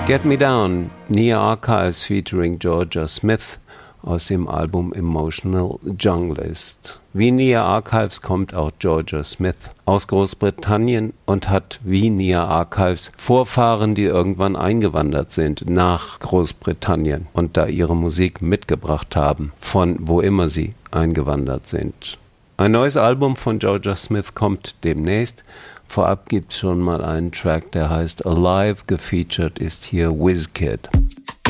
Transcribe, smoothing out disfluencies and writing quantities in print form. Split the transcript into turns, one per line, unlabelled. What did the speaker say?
Get Me Down, Nia Archives featuring Georgia Smith aus dem Album Emotional Junglist. Wie Nia Archives kommt auch Georgia Smith aus Großbritannien und hat wie Nia Archives Vorfahren, die irgendwann eingewandert sind nach Großbritannien und da ihre Musik mitgebracht haben, von wo immer sie eingewandert sind. Ein neues Album von Georgia Smith kommt demnächst. Vorab gibt's schon mal einen Track, der heißt Alive. Gefeatured ist hier WizKid.